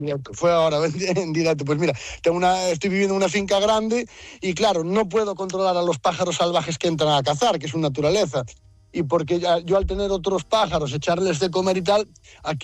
Fue ahora en directo. Pues mira, estoy viviendo en una finca grande y claro, no puedo controlar a los pájaros salvajes que entran a cazar, que es su naturaleza. Y porque yo al tener otros pájaros, echarles de comer y tal, aquí